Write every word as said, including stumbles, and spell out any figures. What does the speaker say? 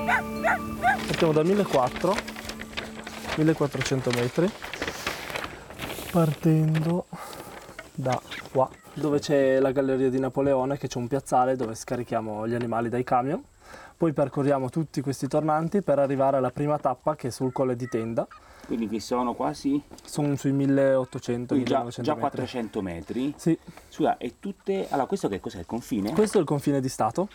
Partiamo da millequattrocento, millequattrocento metri, partendo da qua, dove c'è la galleria di Napoleone, che c'è un piazzale dove scarichiamo gli animali dai camion. Poi percorriamo tutti questi tornanti per arrivare alla prima tappa, che è sul Colle di Tenda. Quindi che sono quasi? Sono sui milleottocento, Quindi già, millenovecento già metri. quattrocento metri? Sì. Scusa, e tutte... Allora, questo che cos'è? Il confine? Questo è il confine di Stato.